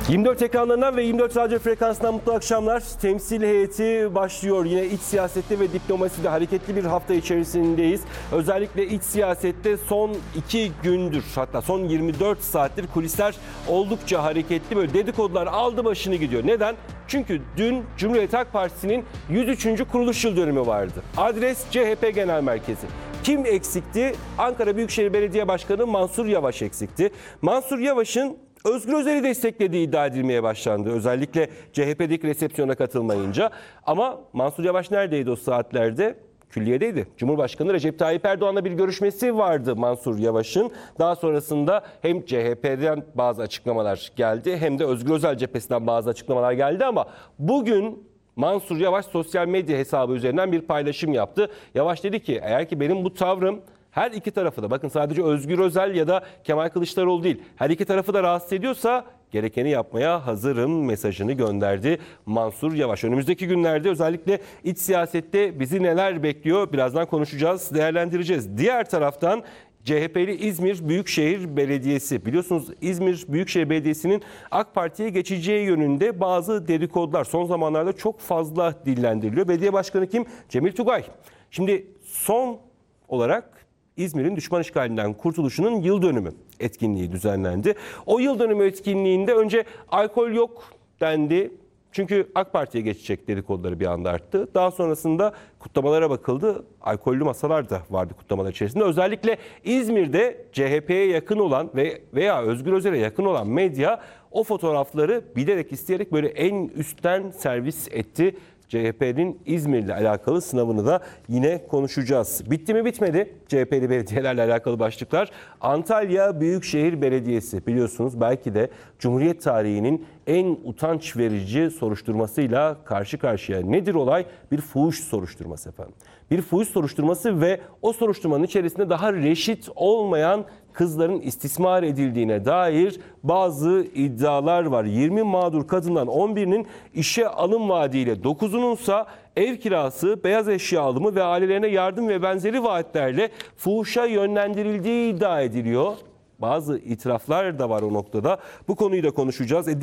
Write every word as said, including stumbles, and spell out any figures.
yirmi dört ekranlarından ve yirmi dört radyo frekansından mutlu akşamlar. Temsil heyeti başlıyor. Yine iç siyasette ve diplomaside hareketli bir hafta içerisindeyiz. Özellikle iç siyasette son iki gündür, hatta son yirmi dört saattir kulisler oldukça hareketli. Böyle dedikodular aldı başını gidiyor. Neden? Çünkü dün Cumhuriyet Halk Partisi'nin yüz üçüncü kuruluş yıl dönümü vardı. Adres C H P Genel Merkezi. Kim eksikti? Ankara Büyükşehir Belediye Başkanı Mansur Yavaş eksikti. Mansur Yavaş'ın Özgür Özel'i desteklediği iddia edilmeye başlandı. Özellikle C H P'deki resepsiyona katılmayınca. Ama Mansur Yavaş neredeydi o saatlerde? Külliyedeydi. Cumhurbaşkanı Recep Tayyip Erdoğan'la bir görüşmesi vardı Mansur Yavaş'ın. Daha sonrasında hem C H P'den bazı açıklamalar geldi hem de Özgür Özel cephesinden bazı açıklamalar geldi ama bugün Mansur Yavaş sosyal medya hesabı üzerinden bir paylaşım yaptı. Yavaş dedi ki eğer ki benim bu tavrım her iki tarafı da, bakın sadece Özgür Özel ya da Kemal Kılıçdaroğlu değil, her iki tarafı da rahatsız ediyorsa gerekeni yapmaya hazırım mesajını gönderdi Mansur Yavaş. Önümüzdeki günlerde özellikle iç siyasette bizi neler bekliyor birazdan konuşacağız, değerlendireceğiz. Diğer taraftan C H P'li İzmir Büyükşehir Belediyesi, biliyorsunuz İzmir Büyükşehir Belediyesi'nin AK Parti'ye geçeceği yönünde bazı dedikodular son zamanlarda çok fazla dillendiriliyor. Belediye Başkanı kim? Cemil Tugay. Şimdi son olarak İzmir'in düşman işgalinden kurtuluşunun yıl dönümü etkinliği düzenlendi. O yıl dönümü etkinliğinde önce alkol yok dendi. Çünkü AK Parti'ye geçecek dedikoduları bir anda arttı. Daha sonrasında kutlamalara bakıldı. Alkollü masalar da vardı kutlamalar içerisinde. Özellikle İzmir'de C H P'ye yakın olan ve veya Özgür Özel'e yakın olan medya o fotoğrafları bilerek, isteyerek böyle en üstten servis etti. C H P'nin İzmir'le alakalı sınavını da yine konuşacağız. Bitti mi bitmedi C H P'li belediyelerle alakalı başlıklar. Antalya Büyükşehir Belediyesi, biliyorsunuz belki de Cumhuriyet tarihinin en utanç verici soruşturmasıyla karşı karşıya. Nedir olay? Bir fuhuş soruşturması efendim. Bir fuhuş soruşturması ve o soruşturmanın içerisinde daha reşit olmayan kızların istismar edildiğine dair bazı iddialar var. yirmi mağdur kadından on birinin işe alım vaadiyle, dokuzununsa ev kirası, beyaz eşya alımı ve ailelerine yardım ve benzeri vaatlerle fuhuşa yönlendirildiği iddia ediliyor. Bazı itiraflar da var o noktada. Bu konuyu da konuşacağız.